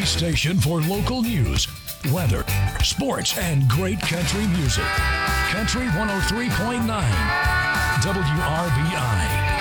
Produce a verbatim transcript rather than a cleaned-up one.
station for local news, weather, sports, and great country music. Country one oh three point nine W R B I.